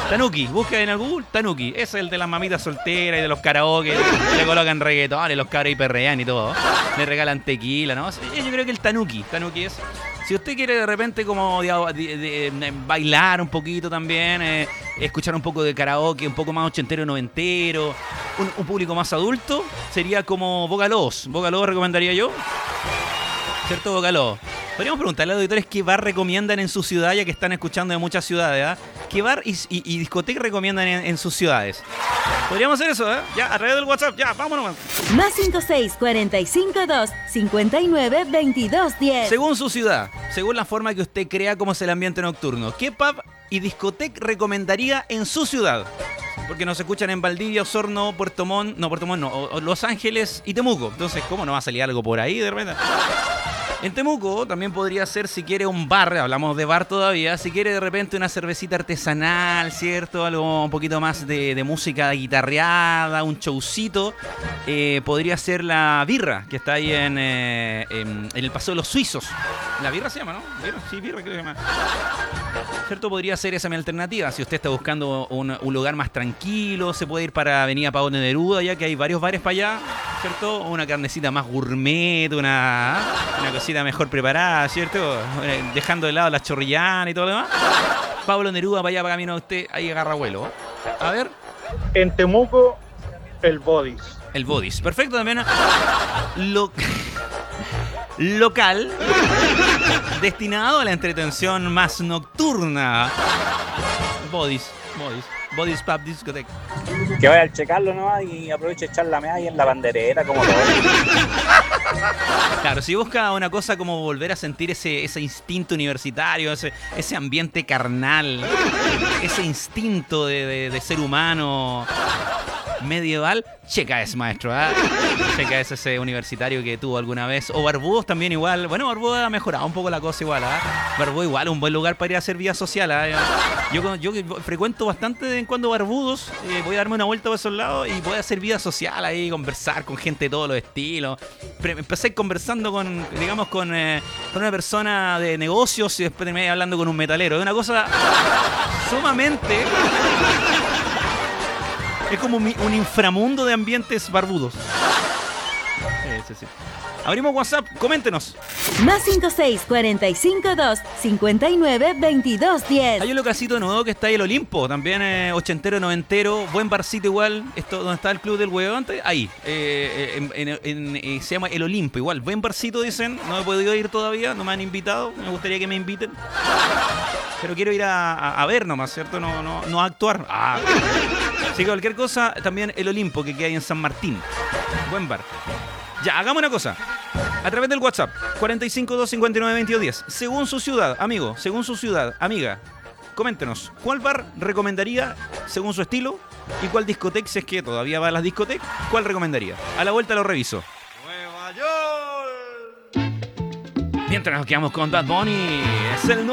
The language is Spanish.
Tanuki, busca en el Google Tanuki. Ese es el de las mamitas solteras y de los karaoke. Le colocan reggaetón, los cabros y perrean y todo. Le regalan tequila, ¿no? Yo creo que el Tanuki es... Si usted quiere de repente como bailar un poquito también, escuchar un poco de karaoke, un poco más ochentero, noventero, un público más adulto, sería como Vocaloos. Vocaloos recomendaría yo. ¿Cierto, Vocaloos? Podríamos preguntarle a los auditores qué bar recomiendan en su ciudad, ya que están escuchando de muchas ciudades, ¿eh? ¿Qué bar y discoteca recomiendan en sus ciudades? Podríamos hacer eso, ¿eh? Ya, a través del WhatsApp, ya, vámonos. Más 56452-592210. Según su ciudad, según la forma que usted crea cómo es el ambiente nocturno, ¿qué pub y discoteca recomendaría en su ciudad? Porque nos escuchan en Valdivia, Osorno, Puerto Montt, o Los Ángeles y Temuco. Entonces, ¿cómo no va a salir algo por ahí de repente? En Temuco también podría ser, si quiere, un bar, hablamos de bar todavía, si quiere de repente una cervecita artesanal, ¿cierto? Algo un poquito más de música guitarreada, un showcito, podría ser la Birra, que está ahí en el Paseo de los Suizos. La Birra se llama, ¿no? ¿Birra? Sí, Birra creo que se llama. ¿Cierto? Podría ser esa mi alternativa. Si usted está buscando un lugar más tranquilo, se puede ir para Avenida Pablo Neruda, ya que hay varios bares para allá, ¿cierto? Una carnecita más gourmet, una cosita mejor preparada, ¿cierto? Dejando de lado las chorrillanas y todo lo demás. Pablo Neruda para allá, para camino a usted, ahí agarra vuelo. A ver. En Temuco, el Bodies. El Bodies. Perfecto también. Local destinado a la entretención más nocturna. Bodies Pub Discoteca. Que vaya al checarlo nomás y aproveche de echar la meada ahí en la banderera, como todo. Claro, si busca una cosa como volver a sentir ese instinto universitario, ese ambiente carnal, ese instinto de ser humano medieval, checa es, maestro, ¿eh? Checa es ese universitario que tuvo alguna vez. O Barbudos también igual. Bueno, Barbudos ha mejorado un poco la cosa igual, ¿eh? Barbudos igual, un buen lugar para ir a hacer vida social, ¿eh? Yo frecuento bastante de vez en cuando Barbudos, voy a darme una vuelta por esos lados y voy a hacer vida social ahí, conversar con gente de todos los estilos. Empecé conversando con una persona de negocios y después terminé hablando con un metalero. Es una cosa sumamente... Es como un inframundo de ambientes barbudos. Sí. Abrimos WhatsApp, coméntenos. Más 56452-592210. Hay un localcito nuevo que está ahí, el Olimpo, también ochentero, noventero, buen barcito igual, esto donde está el Club del Huevo antes, ahí, se llama el Olimpo, igual, buen barcito dicen, no he podido ir todavía, no me han invitado, me gustaría que me inviten, pero quiero ir a ver nomás, ¿cierto? No a actuar. Así que cualquier cosa, también el Olimpo que queda ahí en San Martín, buen bar. Ya, hagamos una cosa. A través del WhatsApp, 452592210. Según su ciudad, amigo, según su ciudad, amiga, coméntenos, ¿cuál bar recomendaría según su estilo? ¿Y cuál discoteca, si es que todavía va a las discotecas, cuál recomendaría? A la vuelta lo reviso. Nueva York. Mientras nos quedamos con Bad Bunny, es el